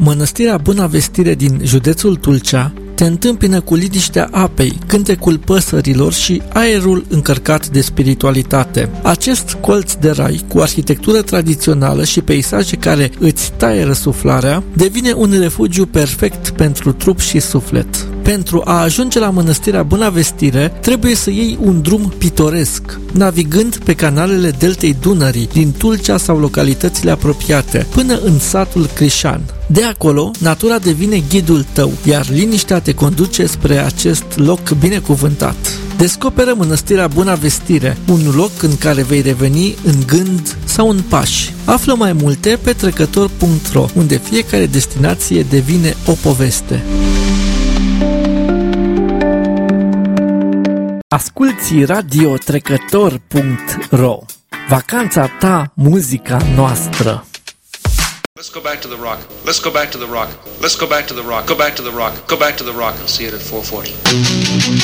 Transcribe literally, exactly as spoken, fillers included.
Mănăstirea Buna Vestire din județul Tulcea te întâmpină cu liniștea apei, cântecul păsărilor și aerul încărcat de spiritualitate. Acest colț de rai, cu arhitectură tradițională și peisaje care îți taie răsuflarea, devine un refugiu perfect pentru trup și suflet. Pentru a ajunge la Mănăstirea Buna Vestire, trebuie să iei un drum pitoresc, navigând pe canalele deltei Dunării, din Tulcea sau localitățile apropiate, până în satul Crișan. De acolo, natura devine ghidul tău, iar liniștea te conduce spre acest loc binecuvântat. Descoperă Mănăstirea Buna Vestire, un loc în care vei reveni în gând sau în pași. Află mai multe pe trecător punct ro, unde fiecare destinație devine o poveste. Asculți Radio Trecător punct ro. Vacanța ta, muzica noastră. Let's go back to the rock. Let's go back to the rock. Let's go back to the rock. Go back to the rock. Go back to the rock and see it at four forty.